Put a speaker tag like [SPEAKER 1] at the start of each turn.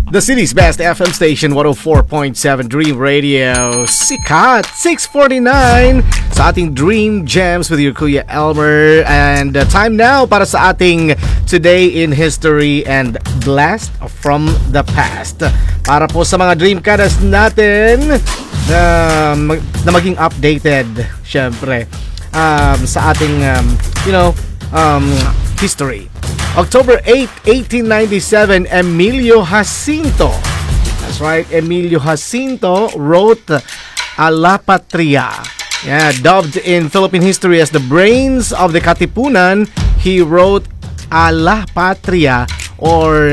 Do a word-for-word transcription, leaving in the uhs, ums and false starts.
[SPEAKER 1] The city's best F M station, one oh four point seven Dream Radio. Sikat, six forty-nine sa ating Dream Gems with your Kuya Elmer. And uh, time now para sa ating Today in History and Blast from the Past. Para po sa mga Dreamcaters natin na, na maging updated, syempre, um, sa ating, um, you know, um, history. October eighth, eighteen ninety-seven, Emilio Jacinto. That's right, Emilio Jacinto wrote A La Patria. Yeah, dubbed in Philippine history as the brains of the Katipunan, he wrote A La Patria, or